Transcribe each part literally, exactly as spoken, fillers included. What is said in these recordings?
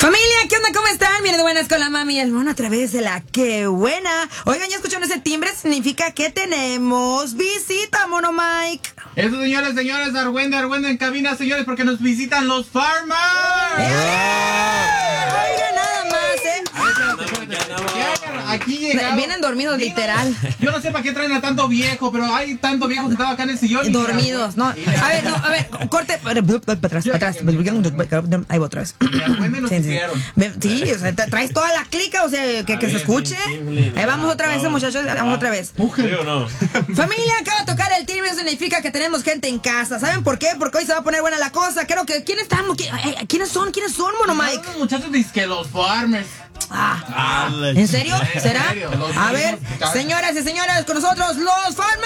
Familia, ¿qué onda? ¿Cómo están? Vienen de buenas con la mami y el mono a través de la que buena. Oigan, ¿ya escucharon ese timbre? Significa que tenemos visita, Mono Mike. Eso, señores, señores, Argüende, Argüende en cabina, señores, porque nos visitan los farmers. ¡Eh! Oigan, nada más, ¿eh? Aquí llegamos. Vienen dormidos, literal. Yo no sé para qué traen a tanto viejo, pero hay tanto viejo sentado acá en el sillón. Dormidos, ¿no? A ver, no, a ver, corte. Para atrás, para atrás. Ahí va otra vez. Sí, sí. Sí, o sea, traes toda la clica, o sea, que, que se escuche. Ahí vamos otra vez, muchachos, vamos otra vez. No. Familia, acaba de tocar el timbre, eso significa que tenemos gente en casa. ¿Saben por qué? Porque hoy se va a poner buena la cosa. Creo que, ¿quiénes están? ¿Quiénes son? ¿Quiénes son, Mono Mike? Los muchachos dicen que los farmers. Ah, ¿en serio? ¿Será? ¿En serio? A ver, señoras y señores, con nosotros los farmers.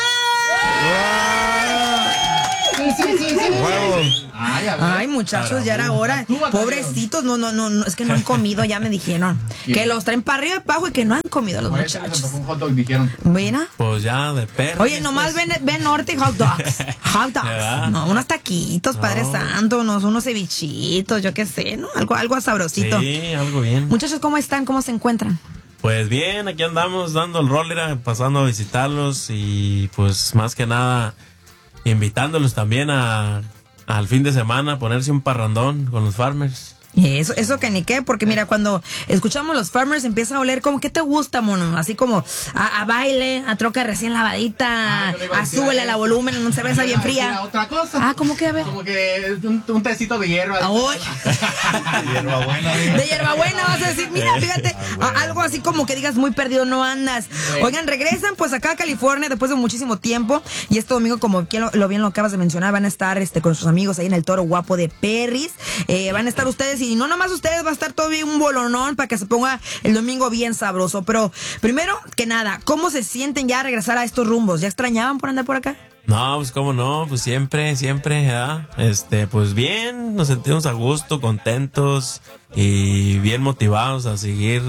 Sí, sí, sí, sí. Ay, Ay, muchachos, ya era hora. Pobrecitos, no, no, no, no, es que no han comido, ya me dijeron. Que los traen para arriba y para abajo y que no han comido los muchachos. Un hot dog dijeron. ¿Mira? Pues ya, de perro. Oye, nomás ven, ven norte y hot dogs. Hot dogs. No, unos taquitos, Padre No. Santo, unos, unos cevichitos, yo qué sé, ¿no? Algo, algo sabrosito. Sí, algo bien. Muchachos, ¿cómo están? ¿Cómo se encuentran? Pues bien, aquí andamos dando el rol, era, pasando a visitarlos y pues más que nada invitándolos también a al fin de semana a ponerse un parrandón con los farmers. Eso, eso que ni qué, porque mira, cuando escuchamos los farmers empieza a oler como, ¿qué te gusta, mono? Así como a, a baile, a troca recién lavadita, Ah, yo le iba a a decir súbele a a la él. volumen en una cerveza bien fría. Otra cosa. Ah, ¿cómo que? A ver. Como que un, un tecito de hierba. Ah, oye. Hierbabuena. De hierbabuena vas a decir, mira, fíjate, a- algo así como que digas muy perdido no andas. Oigan, regresan pues acá a California después de muchísimo tiempo y este domingo, como bien lo, lo bien lo acabas de mencionar, van a estar este con sus amigos ahí en el Toro Guapo de Perris. Eh, van a estar ustedes y no nomás ustedes, va a estar todavía un bolonón para que se ponga el domingo bien sabroso. Pero primero que nada, ¿cómo se sienten ya a regresar a estos rumbos? ¿Ya extrañaban por andar por acá? No, pues cómo no, pues siempre, siempre, ¿verdad? Este, pues bien, nos sentimos a gusto, contentos y bien motivados a seguir,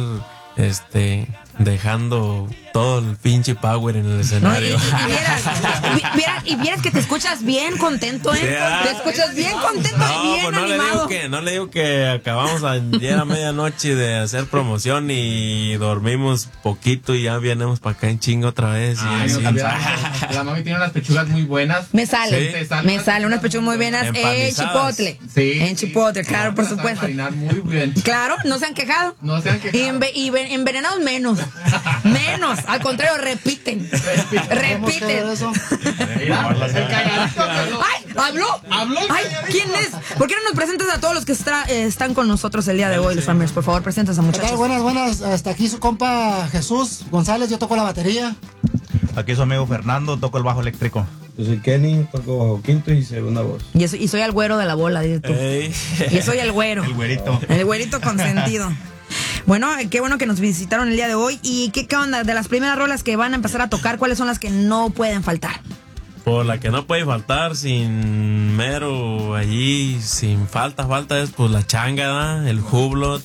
este, dejando todo el pinche power en el No, y, escenario. y vieras, vi- vieras- y vieras que te escuchas bien contento, ¿eh? Sí, ah. Te escuchas bien contento No, y bien pues no le animado. digo que, no le digo que acabamos ayer a medianoche de hacer promoción y dormimos poquito y ya vienemos para acá en chingo otra vez. Y Ay, así. no, también la, la mami tiene unas pechugas muy buenas. Me sale, Sí. Te salen me unas sale unas pechugas muy buenas en Empanizadas. chipotle. Sí. En chipotle, sí. claro, por Las saben supuesto. marinar muy bien. Claro, no se han quejado. No se han quejado. Y, enve- y ven- envenenados menos. Menos. Al contrario, repiten. Repiten. eso? Mira, el cagadito que lo- ¡Ay! ¿Habló? Habló el ¡Ay! calladito. ¿Quién es? ¿Por qué no nos presentas a todos los que estra- eh, están con nosotros el día de hoy, los farmers? Por favor, presentas a ¿Qué tal? muchachos. Buenas, buenas. Hasta aquí su compa Jesús González. Yo toco la batería. Aquí su amigo Fernando, toco el bajo eléctrico. Yo soy Kenny, toco bajo quinto y segunda voz. Y, eso- y soy el güero de la bola, dices tú. Ey. Y soy el güero. El güerito. El güerito consentido. Bueno, qué bueno que nos visitaron el día de hoy. ¿Y qué, qué onda? De las primeras rolas que van a empezar a tocar, ¿cuáles son las que no pueden faltar? Por la que no puede faltar, sin mero allí, sin falta, falta es pues la changa, ¿verdad? El Hublot.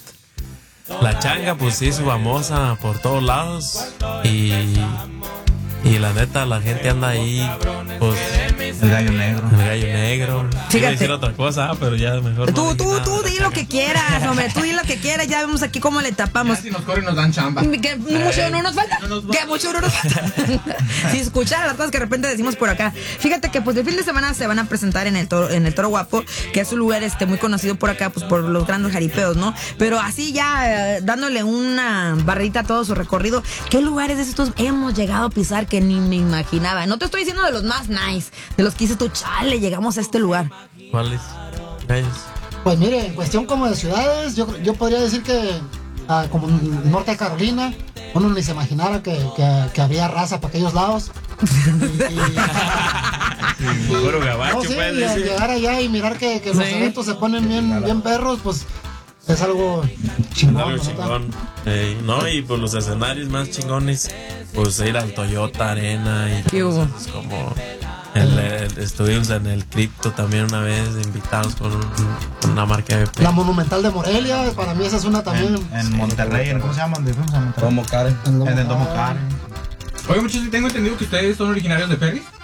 La changa pues sí es famosa por todos lados y, y la neta la gente anda ahí pues El gallo negro. el gallo negro. Iba a Fíjate. decir otra cosa, ah, pero ya mejor no Tú, dije tú, nada. tú, di lo que quieras, hombre. Tú di lo que quieras. Ya vemos aquí cómo le tapamos. Ya si nos corren nos dan chamba. Que mucho no nos falta. No nos Que mucho no nos falta. Si escuchar las cosas que de repente decimos por acá. Fíjate que pues el fin de semana se van a presentar en el Toro, en el Toro Guapo, que es un lugar este muy conocido por acá, pues por los grandes jaripeos, ¿no? Pero así ya eh, dándole una barrita a todo su recorrido, ¿qué lugares de estos hemos llegado a pisar que ni me imaginaba? No te estoy diciendo de los más nice, de los que dices tú, chale, llegamos a este lugar. ¿Cuáles? Gallos. Pues mire, en cuestión como de ciudades, yo, yo podría decir que ah, como en el norte de Carolina, uno ni se imaginara que, que, que había raza para aquellos lados. Y, y- Puro gabacho, no, sí, pues, y al dice. llegar allá y mirar que, que los Sí. eventos se ponen bien, bien perros, pues es algo chingón. Algo ¿no? chingón. Ey, no, y pues los escenarios más chingones, pues ir al Toyota Arena y ¿Qué hubo? cosas como el, el- estuvimos en el Crypto también una vez invitados con, un- con una marca de La Monumental de Morelia, para mí esa es una también. En, en Monterrey, ¿en ¿cómo se llama? ¿Dónde fuimos a Monterrey? Como Karen. en En el Domo Karen. Karen. Oye, muchachos, tengo entendido que ustedes son originarios de Perris.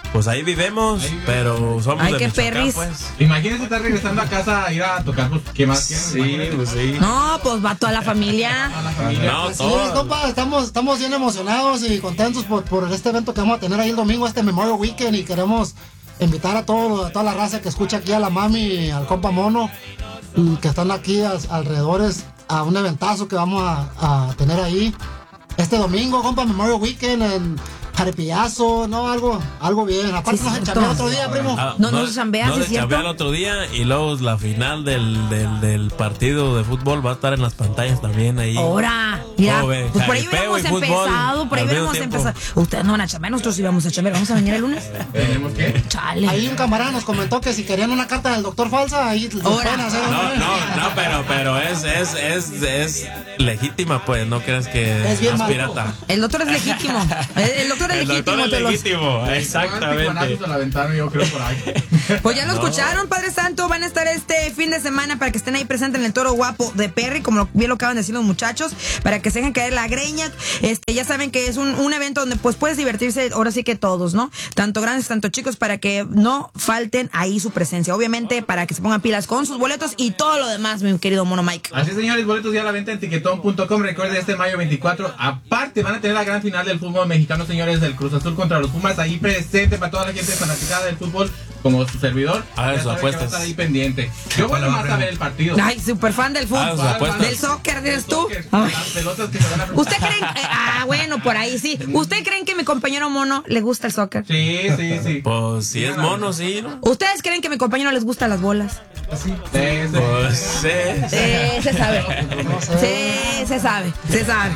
Pues ahí vivimos, Ahí vivimos. pero somos Ay, de qué Michoacán, perris. pues. Imagínense estar regresando a casa a ir a tocar, pues, ¿qué más quieres? Sí, Imagínate. pues sí. No, pues va toda la familia. A la familia. No, Así todo. es, compa, estamos, estamos bien emocionados y contentos por, por este evento que vamos a tener ahí el domingo, este Memorial Weekend, y queremos invitar a, todo, a toda la raza que escucha aquí, a la mami, al compa Mono, y que están aquí a- alrededores, a un eventazo que vamos a, a tener ahí este domingo, compa, Memorial Weekend en Jaripillazo, no, algo, algo bien. Aparte Sí, nos cierto. echamos otro día, primo. Ah, No, no se chambea, no ¿sí se es cierto? chambea el otro día y luego la final del, del, del partido de fútbol va a estar en las pantallas también ahí. Ahora, mira, ¿Cómo ven? pues por ahí Jaripeo hubiéramos y fútbol empezado, por ahí al mismo hubiéramos tiempo. empezado. Ustedes no van a chambear, nosotros íbamos a chambear. ¿Vamos a venir el lunes? ¿Tenemos qué? Chale. Ahí un camarada nos comentó que si querían una carta del doctor falsa, ahí los Ahora. pueden hacer. No, no, no, pero, pero es, es, es, es legítima, pues, no creas que Es bien es mal. pirata. El doctor es legítimo. El, el doctor es El legítimo. doctor es te los- legítimo, ¿Cuántos exactamente. se la aventaron, yo creo, por ahí? Pues ya lo No. escucharon, Padre Santo. Van a estar este fin de semana para que estén ahí presentes en el Toro Guapo de Perry, como lo- bien lo acaban de decir los muchachos, para que se dejen caer la greña. Este, ya saben que es un, un evento donde pues puedes divertirse, ahora sí que todos, ¿no? Tanto grandes, tanto chicos, para que no falten ahí su presencia. Obviamente, para que se pongan pilas con sus boletos y todo lo demás, mi querido Mono Mike. Así, señores, boletos ya a la venta en tiquetón punto com. Recuerden, este mayo veinticuatro, aparte van a tener la gran final del fútbol mexicano, señores, del Cruz Azul contra los Pumas, ahí presente para toda la gente fanaticada del fútbol, como su servidor. Hagan Ya sus saben que va a apuestas. estar ahí pendiente. Yo voy nomás a ver el partido. Ay, súper fan del Ah, sus fútbol. apuestas. Del soccer, ¿eres tú? Soccer, Ay. las pelotas que se van a ¿Usted creen? eh, ah, bueno, por ahí sí. ¿Usted creen que mi compañero Mono le gusta el soccer? Sí, sí, sí. Pues si es mono, sí, ¿no? ¿Ustedes creen que a mi compañero les gustan las bolas? Sí, sí. Pues sí. Sí, se sabe. Sí, se sabe, se sabe.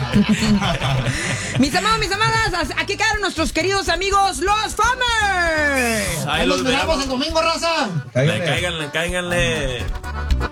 Mis amados, mis amadas, aquí quedaron nuestros queridos amigos, los Famers. Ahí Ahí los nos miramos miramos. el domingo, raza. Cáiganle, cáiganle, cáiganle.